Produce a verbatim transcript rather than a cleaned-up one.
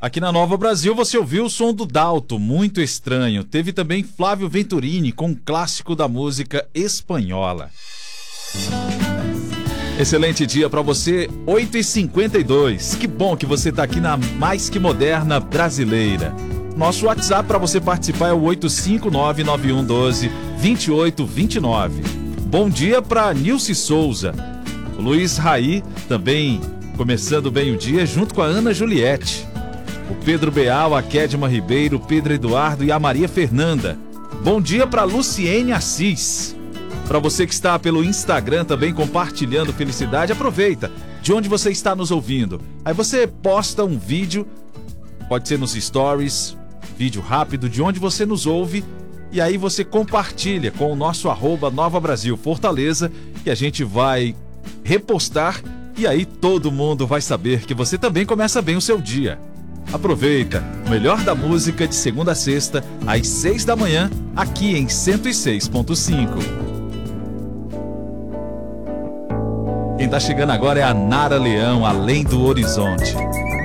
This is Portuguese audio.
Aqui na Nova Brasil você ouviu o som do Dalto, Muito Estranho. Teve também Flávio Venturini com um clássico da música espanhola. Excelente dia para você, oito e cinquenta e dois. Que bom que você está aqui na Mais Que Moderna Brasileira. Nosso WhatsApp para você participar é o oito cinco nove nove um um dois dois oito dois nove. Bom dia para Nilce Souza. O Luiz Raí também começando bem o dia junto com a Ana Juliette. O Pedro Beal, a Kedma Ribeiro, o Pedro Eduardo e a Maria Fernanda. Bom dia para Luciene Assis. Para você que está pelo Instagram também compartilhando felicidade, aproveita de onde você está nos ouvindo. Aí você posta um vídeo, pode ser nos stories, vídeo rápido de onde você nos ouve, e aí você compartilha com o nosso arroba Nova Brasil Fortaleza, que a gente vai repostar, e aí todo mundo vai saber que você também começa bem o seu dia. Aproveita, o melhor da música de segunda a sexta, às seis da manhã, aqui em cento e seis ponto cinco. Quem tá chegando agora é a Nara Leão, Além do Horizonte.